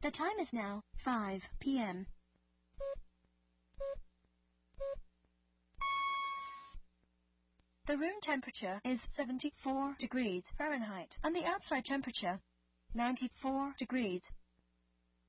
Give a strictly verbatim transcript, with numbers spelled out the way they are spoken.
The time is now five p m The room temperature is seventy-four degrees Fahrenheit and the outside temperature ninety-four degrees